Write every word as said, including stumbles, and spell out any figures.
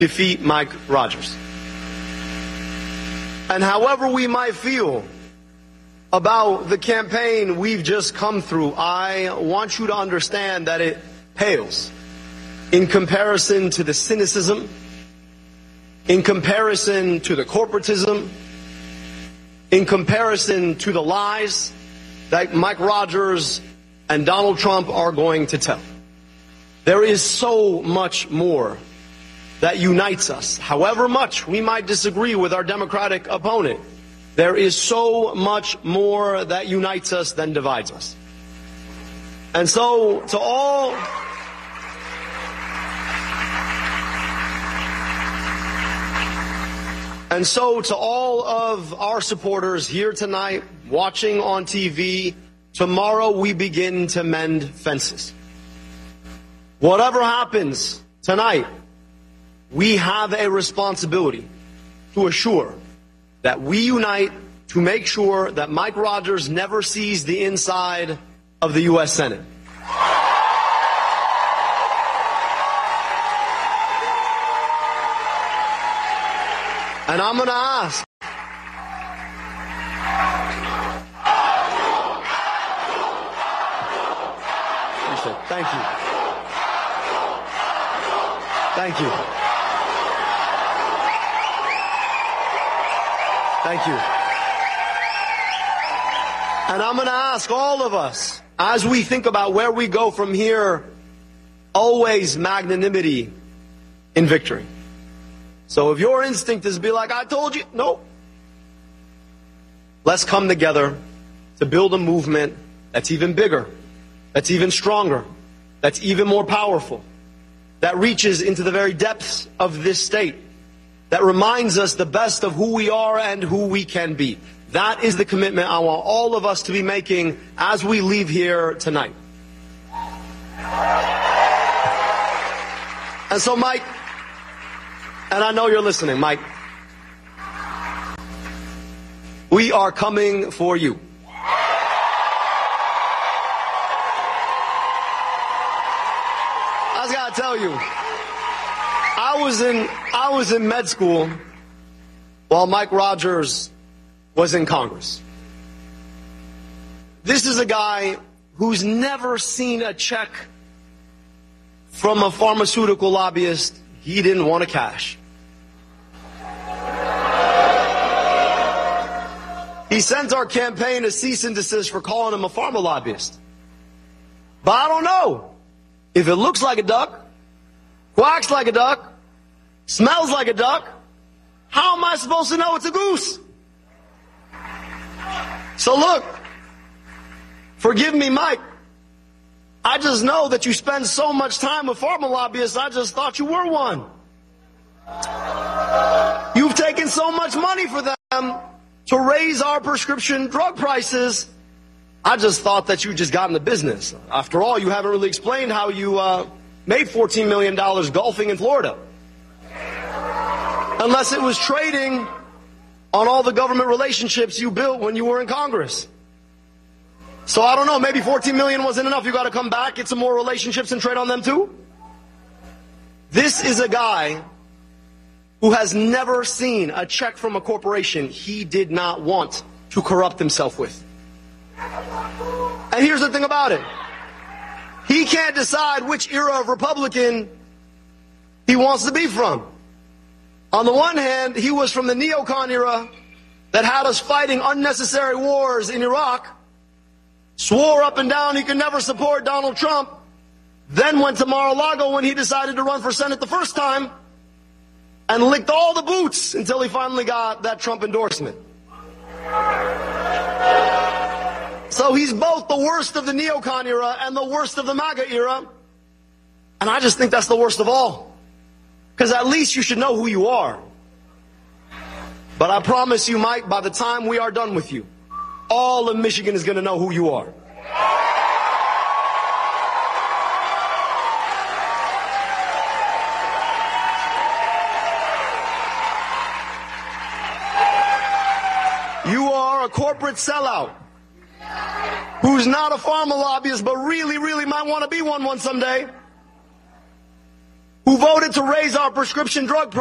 defeat Mike Rogers. And however we might feel about the campaign we've just come through, I want you to understand that it pales in comparison to the cynicism, in comparison to the corporatism, in comparison to the lies that Mike Rogers and Donald Trump are going to tell. There is so much more that unites us. However much we might disagree with our Democratic opponent, there is so much more that unites us than divides us. And so, to all... And so, to all of our supporters here tonight, watching on T V, tomorrow we begin to mend fences. Whatever happens tonight, we have a responsibility to assure that we unite to make sure that Mike Rogers never sees the inside of the U S Senate. And I'm going to ask, thank you. Thank you. Thank you. And I'm going to ask all of us, as we think about where we go from here, always magnanimity in victory. So if your instinct is to be like, I told you, no. Let's come together to build a movement that's even bigger, that's even stronger, that's even more powerful, that reaches into the very depths of this state, that reminds us the best of who we are and who we can be. That is the commitment I want all of us to be making as we leave here tonight. And so, Mike, and I know you're listening, Mike, we are coming for you. I just gotta tell you, I was in I was in med school while Mike Rogers was in Congress. This is a guy who's never seen a check from a pharmaceutical lobbyist he didn't want to cash. He sent our campaign a cease and desist for calling him a pharma lobbyist. But I don't know. If it looks like a duck, quacks like a duck, smells like a duck, how am I supposed to know it's a goose? So look, forgive me, Mike. I just know that you spend so much time with pharma lobbyists, I just thought you were one. You've taken so much money for them to raise our prescription drug prices. I just thought that you just got in the business. After all, you haven't really explained how you uh, made fourteen million dollars golfing in Florida. Unless it was trading on all the government relationships you built when you were in Congress. So I don't know, maybe fourteen million dollars wasn't enough. You got to come back, get some more relationships and trade on them too? This is a guy who has never seen a check from a corporation he did not want to corrupt himself with. And here's the thing about it. He can't decide which era of Republican he wants to be from. On the one hand, he was from the neocon era that had us fighting unnecessary wars in Iraq, swore up and down he could never support Donald Trump, then went to Mar-a-Lago when he decided to run for Senate the first time, and licked all the boots until he finally got that Trump endorsement. So he's both the worst of the neocon era and the worst of the MAGA era. And I just think that's the worst of all. Because at least you should know who you are. But I promise you, Mike, by the time we are done with you, all of Michigan is going to know who you are. You are a corporate sellout who's not a pharma lobbyist, but really, really might want to be one one someday, who voted to raise our prescription drug prices.